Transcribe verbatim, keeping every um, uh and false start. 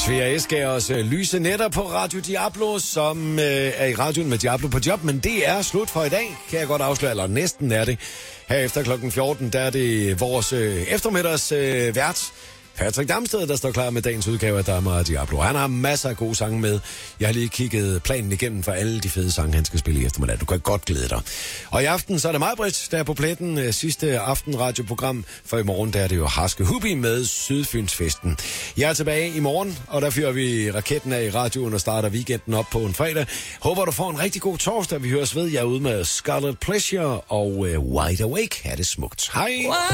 flere Esgærs øh, lyse netter på Radio Diablo, som øh, er i radioen med Diablo på job, men det er slut for i dag, kan jeg godt afsløre, eller næsten er det. Her efter klokken fjorten, der er det vores øh, eftermiddags øh, vært, Patrick Damsted, der står klar med dagens udgave af Damer og Diablo. Han har masser af gode sange med. Jeg har lige kigget planen igennem for alle de fede sange, han skal spille i eftermiddag. Du kan godt glæde dig. Og i aften, så er det mig, Britt, der er på pletten. Sidste aftenradioprogram, for i morgen, der er det jo Harske Hubi med Sydfynsfesten. Jeg er tilbage i morgen, og der fyrer vi raketten af i radioen og starter weekenden op på en fredag. Håber, du får en rigtig god torsdag. Vi høres ved. Jeg er ude med Scarlet Pleasure og uh, Wide Awake. Ha' det smukt. Hej!